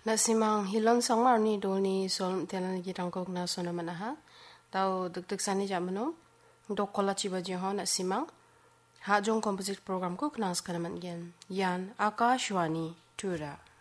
Nasimang hilon sangmar ni dolni sol telan girang kok na sona manaha. Tau duk sani jamano. Dok kola ciba jiho nasimang. Ha jong composite program ko knas kanaman gen. Yan Akashwani Tura.